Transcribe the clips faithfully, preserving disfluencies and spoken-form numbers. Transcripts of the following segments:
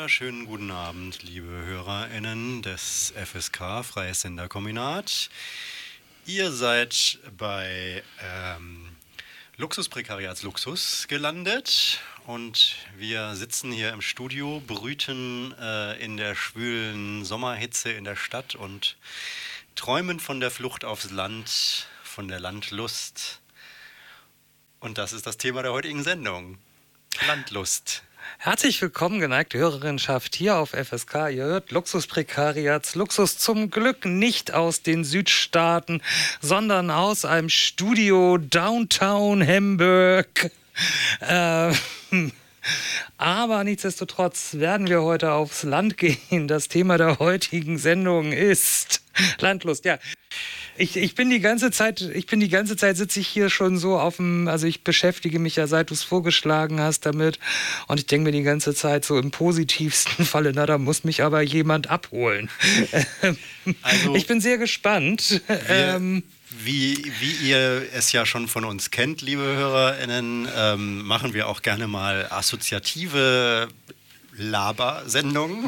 wunderschönen guten Abend, liebe HörerInnen des F S K, Freies Senderkombinat. Ihr seid bei ähm, Luxusprekariatsluxus gelandet und wir sitzen hier im Studio, brüten äh, in der schwülen Sommerhitze in der Stadt und träumen von der Flucht aufs Land, von der Landlust. Und das ist das Thema der heutigen Sendung. Landlust. Herzlich willkommen, geneigte Hörerinnenschaft, hier auf F S K. Ihr hört Luxusprekariats, Luxus zum Glück nicht aus den Südstaaten, sondern aus einem Studio Downtown Hamburg. Äh, aber nichtsdestotrotz werden wir heute aufs Land gehen. Das Thema der heutigen Sendung ist Landlust, ja. Ich, ich bin die ganze Zeit, ich bin die ganze Zeit sitze ich hier schon so auf dem, also ich beschäftige mich ja, seit du es vorgeschlagen hast, damit, und ich denke mir die ganze Zeit so im positivsten Falle, na, da muss mich aber jemand abholen. Also, ich bin sehr gespannt. Wir, ähm, wie, wie ihr es ja schon von uns kennt, liebe HörerInnen, ähm, machen wir auch gerne mal assoziative Labersendung.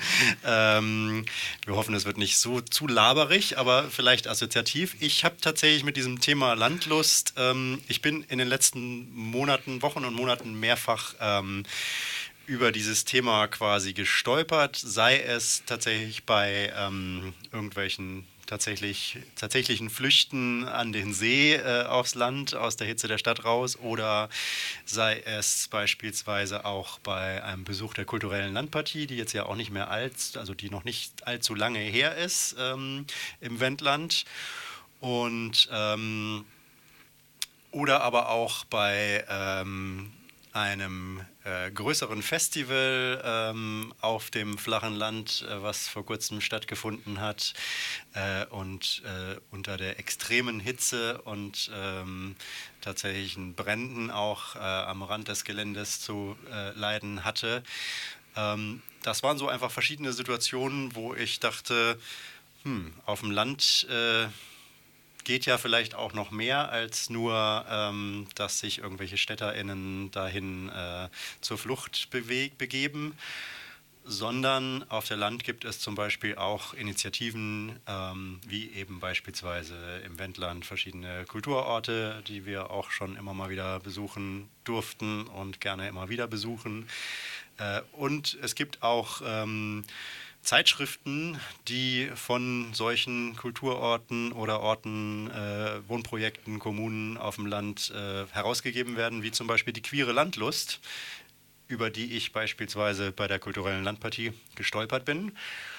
ähm, wir hoffen, es wird nicht so zu laberig, aber vielleicht assoziativ. Ich habe tatsächlich mit diesem Thema Landlust, ähm, ich bin in den letzten Monaten, Wochen und Monaten mehrfach ähm, über dieses Thema quasi gestolpert, sei es tatsächlich bei ähm, irgendwelchen tatsächlich, tatsächlichen Flüchten an den See, äh, aufs Land, aus der Hitze der Stadt raus, oder sei es beispielsweise auch bei einem Besuch der kulturellen Landpartie, die jetzt ja auch nicht mehr alt, also die noch nicht allzu lange her ist, ähm, im Wendland. Und ähm, oder aber auch bei ähm, einem äh, größeren Festival ähm, auf dem flachen Land, äh, was vor kurzem stattgefunden hat äh, und äh, unter der extremen Hitze und ähm, tatsächlichen Bränden auch äh, am Rand des Geländes zu äh, leiden hatte. Ähm, das waren so einfach verschiedene Situationen, wo ich dachte, hm, auf dem Land äh, geht ja vielleicht auch noch mehr als nur, ähm, dass sich irgendwelche StädterInnen dahin äh, zur Flucht beweg- begeben, sondern auf der Land gibt es zum Beispiel auch Initiativen, ähm, wie eben beispielsweise im Wendland verschiedene Kulturorte, die wir auch schon immer mal wieder besuchen durften und gerne immer wieder besuchen. Äh, und es gibt auch ähm, Zeitschriften, die von solchen Kulturorten oder Orten, äh, Wohnprojekten, Kommunen auf dem Land äh, herausgegeben werden, wie zum Beispiel die Queere Landlust, über die ich beispielsweise bei der kulturellen Landpartie gestolpert bin.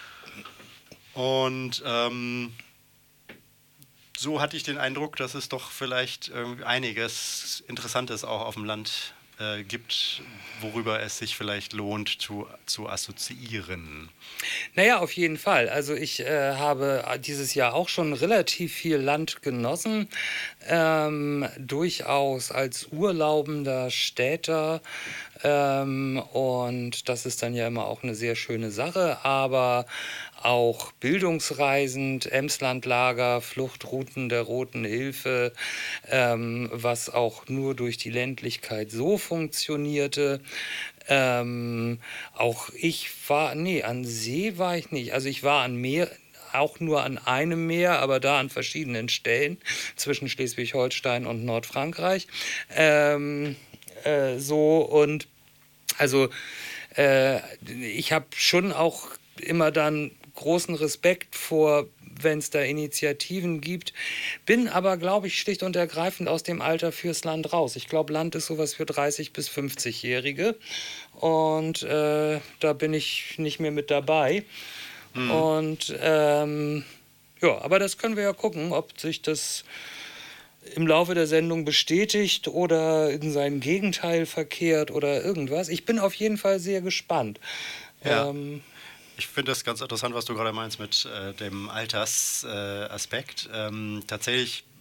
Und ähm, so hatte ich den Eindruck, dass es doch vielleicht äh, einiges Interessantes auch auf dem Land äh, gibt, worüber es sich vielleicht lohnt zu, zu assoziieren. Naja, auf jeden Fall. Also ich äh, habe dieses Jahr auch schon relativ viel Land genossen, ähm, durchaus als urlaubender Städter. Ähm, und das ist dann ja immer auch eine sehr schöne Sache, aber auch bildungsreisend, Emslandlager, Fluchtrouten der Roten Hilfe, ähm, was auch nur durch die Ländlichkeit so funktionierte. Ähm, auch ich war, nee, an See war ich nicht. Also ich war an Meer, auch nur an einem Meer, aber da an verschiedenen Stellen zwischen Schleswig-Holstein und Nordfrankreich. Ähm, äh, so und also äh, ich habe schon auch immer dann großen Respekt vor, wenn es da Initiativen gibt, bin aber, glaube ich, schlicht und ergreifend aus dem Alter fürs Land raus. Ich glaube, Land ist sowas für dreißig- bis fünfzig-Jährige und äh, da bin ich nicht mehr mit dabei. Mhm. Und ähm, ja, aber das können wir ja gucken, ob sich das im Laufe der Sendung bestätigt oder in sein Gegenteil verkehrt oder irgendwas. Ich bin auf jeden Fall sehr gespannt. Ja. Ähm, ich finde das ganz interessant, was du gerade meinst mit äh, dem Altersaspekt. Äh, ähm, tatsächlich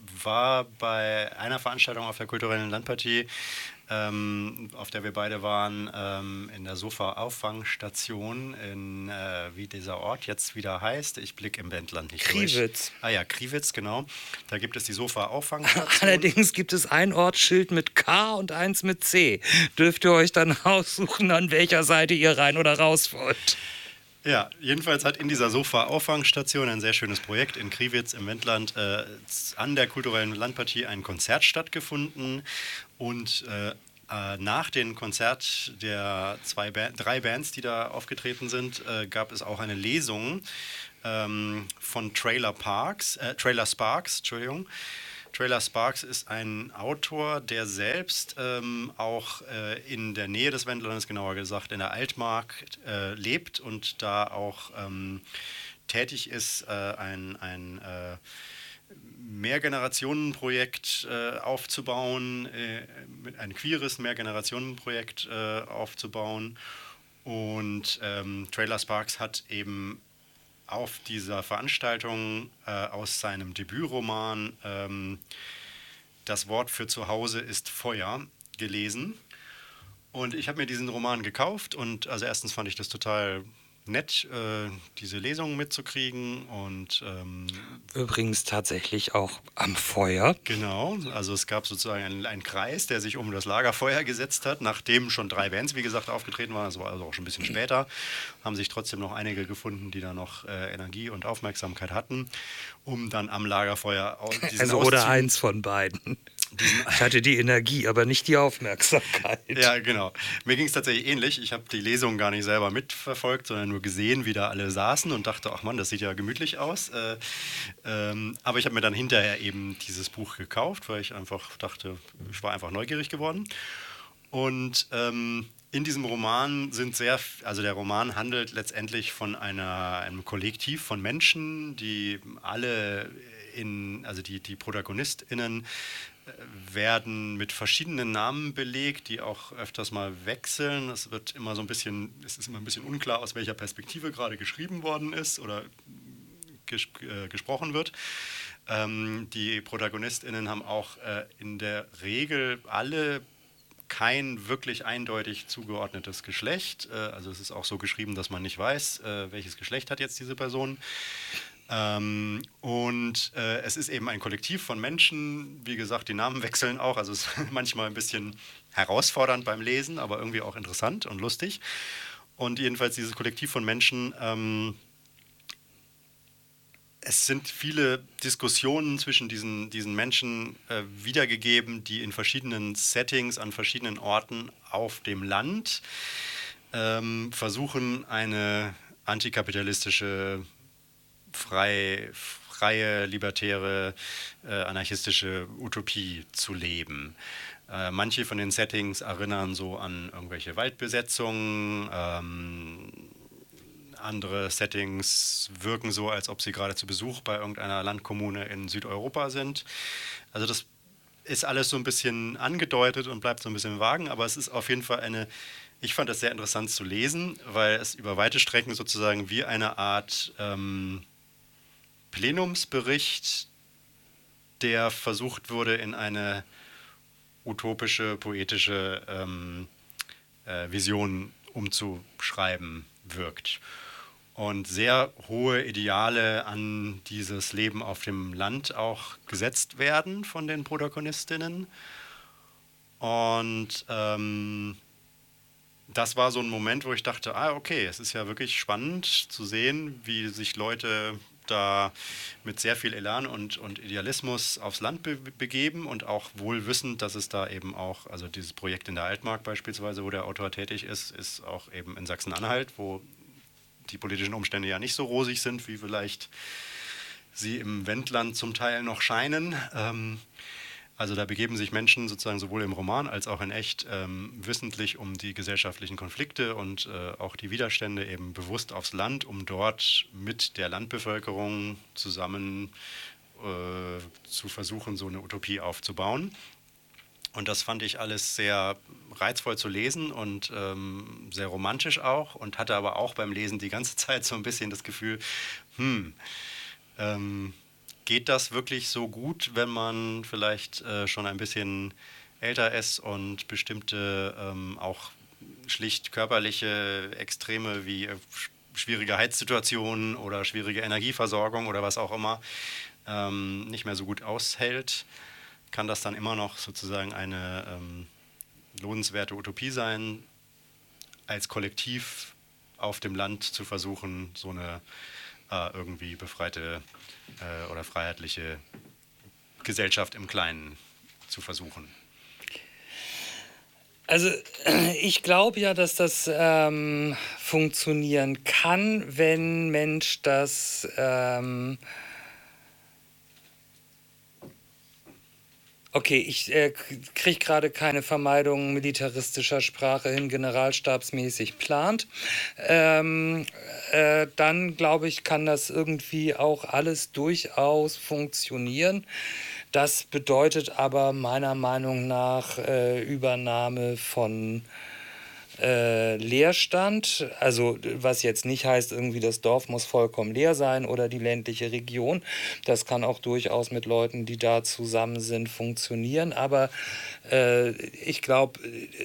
war bei einer Veranstaltung auf der kulturellen Landpartie, ähm, auf der wir beide waren, ähm, in der Sofa-Auffangstation in, äh, wie dieser Ort jetzt wieder heißt. Ich blicke im Wendland nicht durch. Kriwitz. Ah ja, Kriwitz, genau. Da gibt es die Sofa-Auffangstation. Allerdings gibt es ein Ortsschild mit K und eins mit C. Dürft ihr euch dann aussuchen, an welcher Seite ihr rein oder raus wollt. Ja, jedenfalls hat in dieser Sofa-Auffangstation, ein sehr schönes Projekt in Kriwitz im Wendland, äh, an der kulturellen Landpartie ein Konzert stattgefunden. Und äh, äh, nach dem Konzert der zwei ba- drei Bands, die da aufgetreten sind, äh, gab es auch eine Lesung ähm, von Trailer Parks, äh, Trailer Sparks, Entschuldigung. Trailer Sparks ist ein Autor, der selbst ähm, auch äh, in der Nähe des Wendlandes, genauer gesagt in der Altmark, äh, lebt und da auch ähm, tätig ist, äh, ein, ein äh, Mehrgenerationenprojekt äh, aufzubauen, äh, ein queeres Mehrgenerationenprojekt äh, aufzubauen. Und ähm, Trailer Sparks hat eben auf dieser Veranstaltung äh, aus seinem Debütroman ähm, Das Wort für zu Hause ist Feuer gelesen. Und ich habe mir diesen Roman gekauft und also erstens fand ich das total nett, äh, diese Lesung mitzukriegen und ähm, Übrigens tatsächlich auch am Feuer. genau, also es gab sozusagen einen, einen Kreis, der sich um das Lagerfeuer gesetzt hat, nachdem schon drei Bands, wie gesagt, aufgetreten waren, das war also auch schon ein bisschen später, haben sich trotzdem noch einige gefunden, die da noch äh, Energie und Aufmerksamkeit hatten, um dann am Lagerfeuer au- diesen Also oder Auszug- eins von beiden. Ich hatte die Energie, aber nicht die Aufmerksamkeit. Ja, genau. Mir ging es tatsächlich ähnlich. Ich habe die Lesung gar nicht selber mitverfolgt, sondern nur gesehen, wie da alle saßen und dachte, ach Mann, das sieht ja gemütlich aus. Äh, ähm, aber ich habe mir dann hinterher eben dieses Buch gekauft, weil ich einfach dachte, ich war einfach neugierig geworden. Und ähm, in diesem Roman sind sehr, also der Roman handelt letztendlich von einer, einem Kollektiv von Menschen, die alle in, also die, die ProtagonistInnen werden mit verschiedenen Namen belegt, die auch öfters mal wechseln. Es wird immer so ein bisschen, es ist immer ein bisschen unklar, aus welcher Perspektive gerade geschrieben worden ist oder ges äh, gesprochen wird. Ähm, die ProtagonistInnen haben auch äh, in der Regel alle kein wirklich eindeutig zugeordnetes Geschlecht. Äh, also es ist auch so geschrieben, dass man nicht weiß, äh, welches Geschlecht hat jetzt diese Person. Ähm, und äh, es ist eben ein Kollektiv von Menschen, wie gesagt, die Namen wechseln auch, also es ist manchmal ein bisschen herausfordernd beim Lesen, aber irgendwie auch interessant und lustig. Und jedenfalls dieses Kollektiv von Menschen, ähm, es sind viele Diskussionen zwischen diesen, diesen Menschen äh, wiedergegeben, die in verschiedenen Settings, an verschiedenen Orten auf dem Land ähm, versuchen, eine antikapitalistische frei, freie, libertäre, äh, anarchistische Utopie zu leben. Äh, manche von den Settings erinnern so an irgendwelche Waldbesetzungen, ähm, andere Settings wirken so, als ob sie gerade zu Besuch bei irgendeiner Landkommune in Südeuropa sind. Also das ist alles so ein bisschen angedeutet und bleibt so ein bisschen vage, aber es ist auf jeden Fall eine, ich fand das sehr interessant zu lesen, weil es über weite Strecken sozusagen wie eine Art ähm, Plenumsbericht, der versucht wurde, in eine utopische, poetische ähm, äh, Vision umzuschreiben, wirkt. Und sehr hohe Ideale an dieses Leben auf dem Land auch gesetzt werden von den Protagonistinnen. Und ähm, das war so ein Moment, wo ich dachte, ah, okay, es ist ja wirklich spannend zu sehen, wie sich Leute da mit sehr viel Elan und, und Idealismus aufs Land be begeben und auch wohl wissend, dass es da eben auch, also dieses Projekt in der Altmark beispielsweise, wo der Autor tätig ist, ist auch eben in Sachsen-Anhalt, wo die politischen Umstände ja nicht so rosig sind, wie vielleicht sie im Wendland zum Teil noch scheinen. Ähm, Also da begeben sich Menschen sozusagen sowohl im Roman als auch in echt ähm, wissentlich um die gesellschaftlichen Konflikte und äh, auch die Widerstände eben bewusst aufs Land, um dort mit der Landbevölkerung zusammen äh, zu versuchen, so eine Utopie aufzubauen. Und das fand ich alles sehr reizvoll zu lesen und ähm, sehr romantisch auch und hatte aber auch beim Lesen die ganze Zeit so ein bisschen das Gefühl, hm, ähm, geht das wirklich so gut, wenn man vielleicht äh, schon ein bisschen älter ist und bestimmte ähm, auch schlicht körperliche Extreme wie äh, sch- schwierige Heizsituationen oder schwierige Energieversorgung oder was auch immer ähm, nicht mehr so gut aushält, kann das dann immer noch sozusagen eine ähm, lohnenswerte Utopie sein, als Kollektiv auf dem Land zu versuchen, so eine äh, irgendwie befreite äh, oder freiheitliche Gesellschaft im Kleinen zu versuchen. Also ich glaube ja, dass das ähm, funktionieren kann, wenn Mensch das ähm, okay, ich äh, kriege gerade keine Vermeidung militaristischer Sprache hin, generalstabsmäßig plant. Ähm, äh, dann glaube ich, kann das irgendwie auch alles durchaus funktionieren. Das bedeutet aber meiner Meinung nach äh, Übernahme von äh, Leerstand, also was jetzt nicht heißt, irgendwie das Dorf muss vollkommen leer sein oder die ländliche Region. Das kann auch durchaus mit Leuten, die da zusammen sind, funktionieren. Aber äh, ich glaube,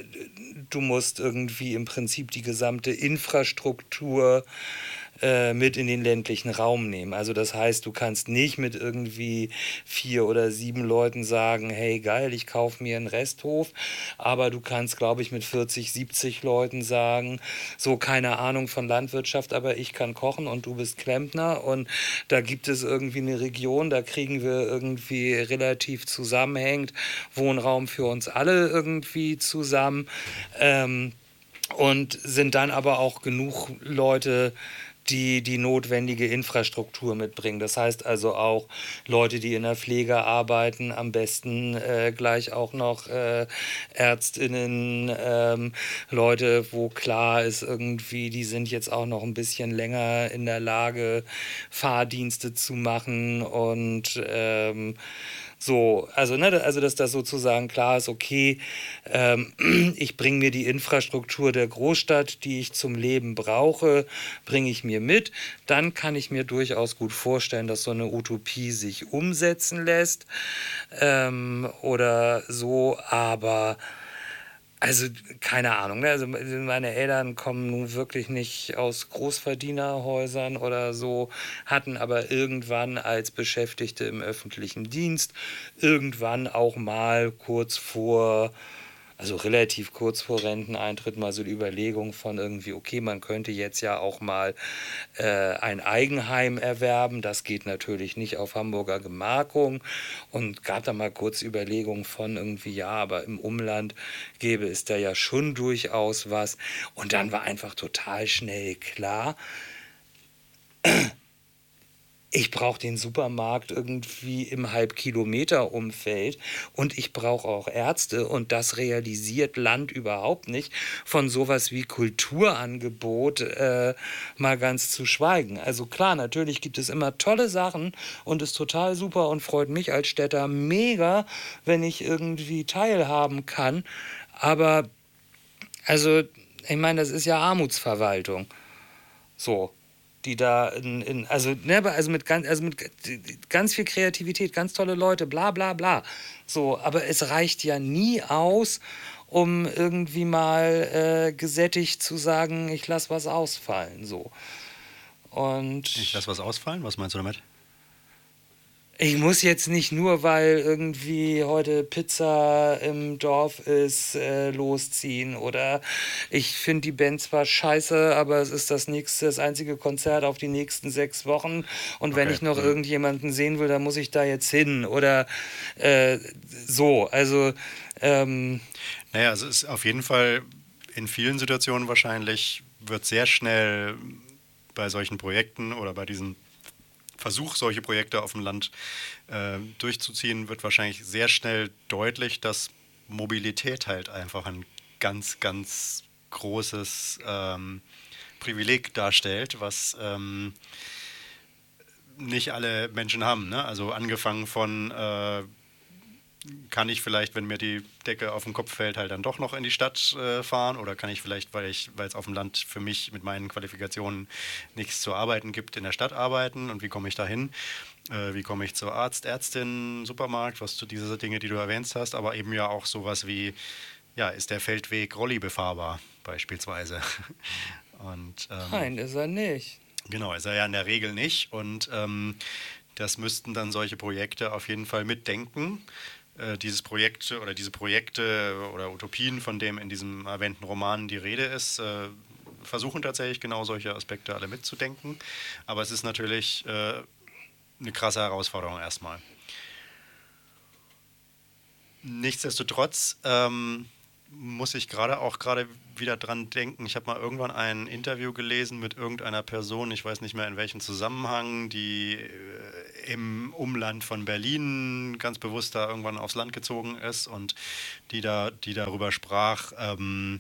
du musst irgendwie im Prinzip die gesamte Infrastruktur äh, mit in den ländlichen Raum nehmen. Also das heißt, du kannst nicht mit irgendwie vier oder sieben Leuten sagen, hey geil, ich kaufe mir einen Resthof, aber du kannst, glaube ich, mit vierzig, siebzig Leuten sagen, so keine Ahnung von Landwirtschaft, aber ich kann kochen und du bist Klempner und da gibt es irgendwie eine Region, da kriegen wir irgendwie relativ zusammenhängend Wohnraum für uns alle irgendwie zusammen. Ähm, und sind dann aber auch genug Leute, die die notwendige Infrastruktur mitbringen. Das heißt also auch Leute, die in der Pflege arbeiten, am besten äh, gleich auch noch äh, Ärztinnen, ähm, Leute, wo klar ist irgendwie, die sind jetzt auch noch ein bisschen länger in der Lage, Fahrdienste zu machen und ähm, so, also, ne, also dass das sozusagen klar ist, okay, ähm, ich bringe mir die Infrastruktur der Großstadt, die ich zum Leben brauche, bringe ich mir mit. Dann kann ich mir durchaus gut vorstellen, dass so eine Utopie sich umsetzen lässt ähm, oder so, aber also, keine Ahnung, ne? Also meine Eltern kommen nun wirklich nicht aus Großverdienerhäusern oder so, hatten aber irgendwann als Beschäftigte im öffentlichen Dienst irgendwann auch mal kurz vor, also relativ kurz vor Renteneintritt, mal so die Überlegung von irgendwie, okay, man könnte jetzt ja auch mal äh, ein Eigenheim erwerben. Das geht natürlich nicht auf Hamburger Gemarkung. Und gab da mal kurz Überlegungen von irgendwie, ja, aber im Umland gäbe es da ja schon durchaus was. Und dann war einfach total schnell klar, ich brauche den Supermarkt irgendwie im Halbkilometer-Umfeld und ich brauche auch Ärzte und das realisiert Land überhaupt nicht, von sowas wie Kulturangebot äh, mal ganz zu schweigen. Also klar, natürlich gibt es immer tolle Sachen und ist total super und freut mich als Städter mega, wenn ich irgendwie teilhaben kann, aber also ich meine, das ist ja Armutsverwaltung. So, die da in, in also, ne, also mit ganz, also mit ganz viel Kreativität, ganz tolle Leute, bla bla bla. So, aber es reicht ja nie aus, um irgendwie mal äh, gesättigt zu sagen, ich lasse was ausfallen. So. Ich Und lasse was ausfallen, was meinst du damit? ich muss jetzt nicht nur, weil irgendwie heute Pizza im Dorf ist, äh, losziehen. Oder ich finde die Band zwar scheiße, aber es ist das nächste, das einzige Konzert auf die nächsten sechs Wochen. Und wenn Okay. ich noch Hm. irgendjemanden sehen will, dann muss ich da jetzt hin. Oder äh, so. Also ähm, Naja, es ist auf jeden Fall in vielen Situationen wahrscheinlich, wird sehr schnell bei solchen Projekten oder bei diesem Versuch, solche Projekte auf dem Land äh, durchzuziehen, wird wahrscheinlich sehr schnell deutlich, dass Mobilität halt einfach ein ganz, ganz großes ähm, Privileg darstellt, was ähm, nicht alle Menschen haben. Ne? Also angefangen von äh, kann ich vielleicht, wenn mir die Decke auf den Kopf fällt, halt dann doch noch in die Stadt äh, fahren oder kann ich vielleicht, weil ich, weil es auf dem Land für mich mit meinen Qualifikationen nichts zu arbeiten gibt, in der Stadt arbeiten und wie komme ich da hin? Äh, wie komme ich zur Arzt, Ärztin, Supermarkt, was du diese Dinge, die du erwähnt hast, aber eben ja auch sowas wie, ja, ist der Feldweg Rolli befahrbar beispielsweise? Und ähm, Nein, ist er nicht. genau, ist er ja in der Regel nicht und ähm, das müssten dann solche Projekte auf jeden Fall mitdenken. Äh, dieses Projekt oder diese Projekte oder Utopien, von dem in diesem erwähnten Roman die Rede ist, äh, versuchen tatsächlich genau solche Aspekte alle mitzudenken. Aber es ist natürlich äh, eine krasse Herausforderung erstmal. Nichtsdestotrotz ähm, muss ich gerade auch gerade wieder dran denken. Ich habe mal irgendwann ein Interview gelesen mit irgendeiner Person, ich weiß nicht mehr in welchem Zusammenhang, die äh, im Umland von Berlin ganz bewusst da irgendwann aufs Land gezogen ist und die da, die darüber sprach, ähm,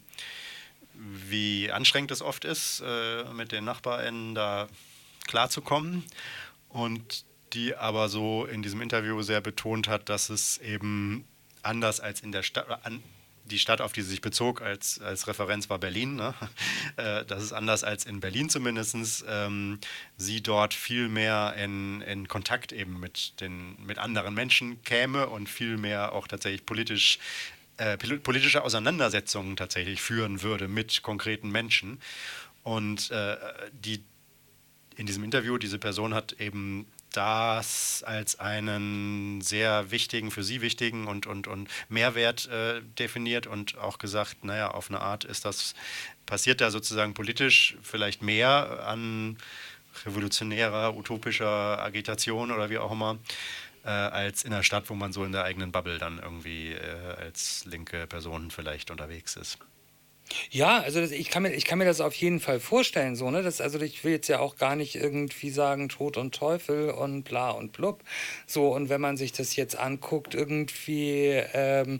wie anstrengend es oft ist, äh, mit den NachbarInnen da klarzukommen. Und die aber so in diesem Interview sehr betont hat, dass es eben anders als in der Stadt, an, die Stadt, auf die sie sich bezog, als, als Referenz war Berlin, ne? äh, das ist anders als in Berlin zumindest, ähm, sie dort viel mehr in, in Kontakt eben mit, den, mit anderen Menschen käme und viel mehr auch tatsächlich politisch äh, politische Auseinandersetzungen tatsächlich führen würde mit konkreten Menschen. Und äh, die in diesem Interview, diese Person hat eben das als einen sehr wichtigen, für sie wichtigen und, und, und Mehrwert äh, definiert und auch gesagt, naja, auf eine Art ist das, passiert da sozusagen politisch vielleicht mehr an revolutionärer, utopischer Agitation oder wie auch immer, äh, als in der Stadt, wo man so in der eigenen Bubble dann irgendwie äh, als linke Person vielleicht unterwegs ist. Ja, also das, ich kann mir, ich kann mir das auf jeden Fall vorstellen, so, ne? Das, also ich will jetzt ja auch gar nicht irgendwie sagen Tod und Teufel und bla und blub. So, und wenn man sich das jetzt anguckt, irgendwie, ähm,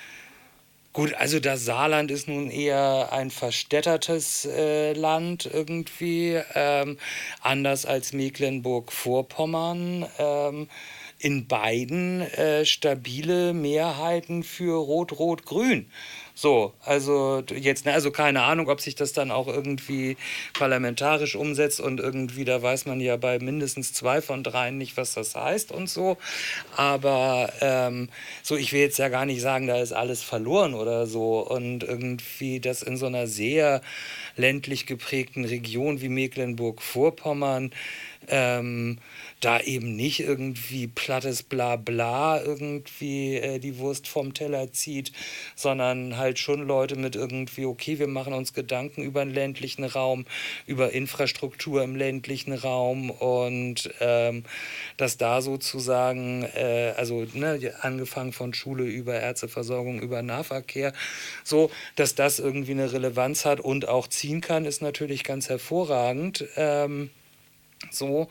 gut, also das Saarland ist nun eher ein verstädtertes äh, Land irgendwie, ähm, anders als Mecklenburg-Vorpommern. Ähm, in beiden äh, stabile Mehrheiten für Rot-Rot-Grün. So, also jetzt, ne, also keine Ahnung, ob sich das dann auch irgendwie parlamentarisch umsetzt und irgendwie, da weiß man ja bei mindestens zwei von dreien nicht, was das heißt und so. Aber ähm, so, ich will jetzt ja gar nicht sagen, da ist alles verloren oder so. Und irgendwie das in so einer sehr ländlich geprägten Region wie Mecklenburg-Vorpommern ähm, da eben nicht irgendwie plattes Blabla irgendwie äh, die Wurst vom Teller zieht, sondern halt schon Leute mit irgendwie, okay, wir machen uns Gedanken über den ländlichen Raum, über Infrastruktur im ländlichen Raum und ähm, dass da sozusagen, äh, also ne, angefangen von Schule über Ärzteversorgung, über Nahverkehr, so, dass das irgendwie eine Relevanz hat und auch ziehen kann, ist natürlich ganz hervorragend. Ähm, so,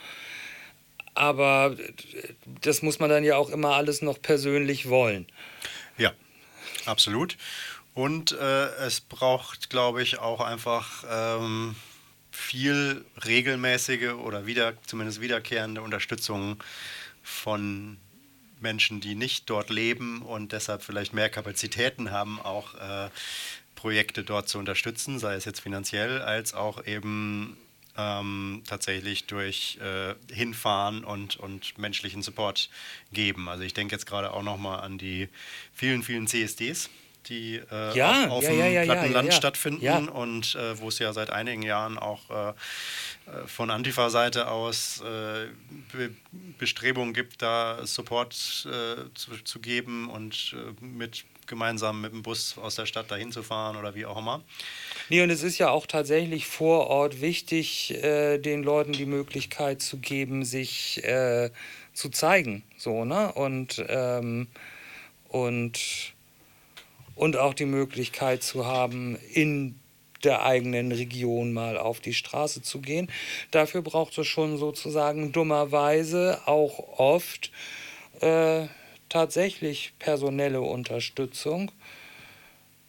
aber das muss man dann ja auch immer alles noch persönlich wollen. Ja, absolut. Und äh, es braucht, glaube ich, auch einfach ähm, viel regelmäßige oder wieder, zumindest wiederkehrende Unterstützung von Menschen, die nicht dort leben und deshalb vielleicht mehr Kapazitäten haben, auch äh, Projekte dort zu unterstützen, sei es jetzt finanziell, als auch eben ähm, tatsächlich durch äh, Hinfahren und, und menschlichen Support geben. Also ich denke jetzt gerade auch nochmal an die vielen, vielen C S Ds, die äh, Ja, auf, auf ja, dem ja, ja, ja, platten ja, Land ja. stattfinden Ja. und äh, wo es ja seit einigen Jahren auch äh, von Antifa-Seite aus äh, Be Bestrebungen gibt, da Support äh, zu, zu geben und äh, mit gemeinsam mit dem Bus aus der Stadt dahin zu fahren oder wie auch immer. Nee, und es ist ja auch tatsächlich vor Ort wichtig, äh, den Leuten die Möglichkeit zu geben, sich äh, zu zeigen. So, ne? Und, ähm, und, und auch die Möglichkeit zu haben, in der eigenen Region mal auf die Straße zu gehen. Dafür braucht es schon sozusagen dummerweise auch oft äh, tatsächlich personelle Unterstützung,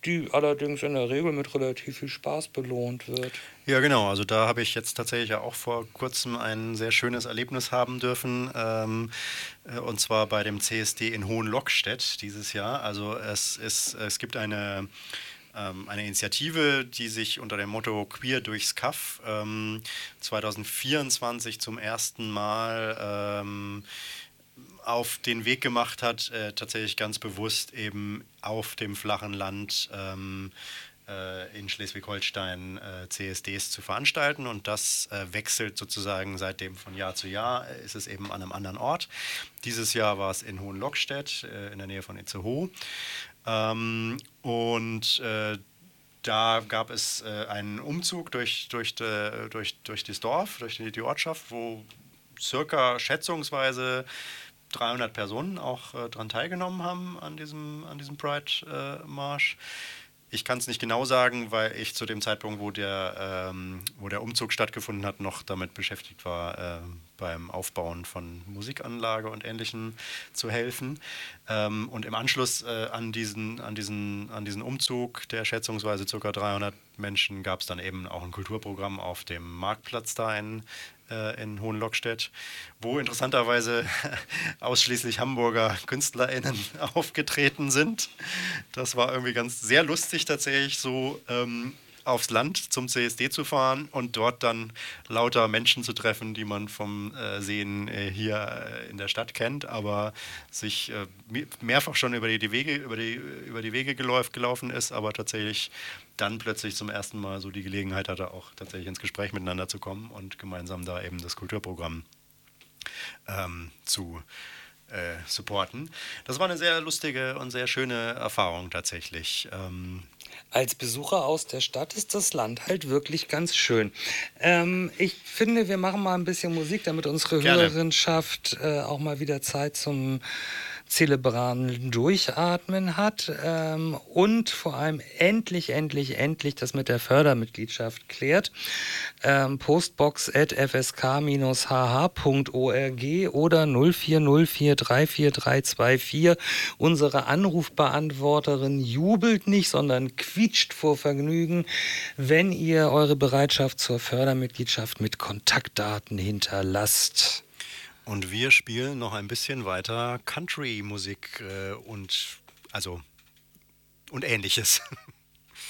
die allerdings in der Regel mit relativ viel Spaß belohnt wird. Ja, genau. Also da habe ich jetzt tatsächlich ja auch vor kurzem ein sehr schönes Erlebnis haben dürfen. Ähm, äh, und zwar bei dem C S D in Hohenlockstedt dieses Jahr. Also es, ist, es gibt eine, ähm, eine Initiative, die sich unter dem Motto Queer durchs Kaff ähm, zwanzig vierundzwanzig zum ersten Mal ähm, auf den Weg gemacht hat, äh, tatsächlich ganz bewusst eben auf dem flachen Land ähm, äh, in Schleswig-Holstein äh, C S Ds zu veranstalten. Und das äh, wechselt sozusagen seitdem von Jahr zu Jahr, äh, ist es eben an einem anderen Ort. Dieses Jahr war es in Hohenlockstedt, äh, in der Nähe von Itzehoe. Ähm, und äh, da gab es äh, einen Umzug durch, durch, de, durch, durch das Dorf, durch die, die Ortschaft, wo circa schätzungsweise dreihundert Personen auch äh, daran teilgenommen haben an diesem, an diesem Pride-Marsch. Ich kann es nicht genau sagen, weil ich zu dem Zeitpunkt, wo der, ähm, wo der Umzug stattgefunden hat, noch damit beschäftigt war, äh, beim Aufbauen von Musikanlage und Ähnlichem zu helfen. Ähm, und im Anschluss äh, an, diesen, an, diesen, an diesen Umzug der schätzungsweise ca. dreihundert Menschen gab es dann eben auch ein Kulturprogramm auf dem Marktplatz da in, äh, in Hohenlockstedt, wo interessanterweise ausschließlich Hamburger KünstlerInnen aufgetreten sind. Das war irgendwie ganz sehr lustig tatsächlich, so ähm, aufs Land zum C S D zu fahren und dort dann lauter Menschen zu treffen, die man vom äh, Sehen äh, hier äh, in der Stadt kennt, aber sich äh, mehrfach schon über die, die Wege, über die, über die Wege gelauf, gelaufen ist, aber tatsächlich dann plötzlich zum ersten Mal so die Gelegenheit hatte, auch tatsächlich ins Gespräch miteinander zu kommen und gemeinsam da eben das Kulturprogramm ähm, zu äh, supporten. Das war eine sehr lustige und sehr schöne Erfahrung tatsächlich. Ähm, Als Besucher aus der Stadt ist das Land halt wirklich ganz schön. Ähm, ich finde, wir machen mal ein bisschen Musik, damit unsere Gerne. Hörerschaft äh, auch mal wieder Zeit zum zelebralen Durchatmen hat ähm, und vor allem endlich, endlich, endlich das mit der Fördermitgliedschaft klärt. Ähm, postbox at f s k dash h h punkt org oder null vier null vier drei vier drei zwei vier. Unsere Anrufbeantworterin jubelt nicht, sondern quietscht vor Vergnügen, wenn ihr eure Bereitschaft zur Fördermitgliedschaft mit Kontaktdaten hinterlasst. Und wir spielen noch ein bisschen weiter Country-Musik äh, und also und Ähnliches.